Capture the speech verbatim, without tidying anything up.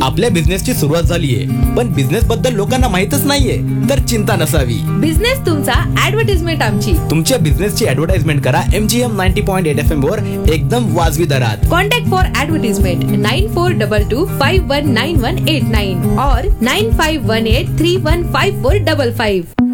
आपल्या बिझनेसची सुरुवात झालीये पण बिझनेस बद्दल लोकांना माहितच नाहीये, तर चिंता नसावी. बिझनेस तुमचा, ऍडव्हर्टाइजमेंट आमची. तुमच्या बिझनेसची ऍडव्हर्टाइजमेंट करा M G M ninety point eight F M वर एकदम वाजवी दरात. Contact for advertisement nine four double two five one nine one eight nine और nine five one eight three one five four double five.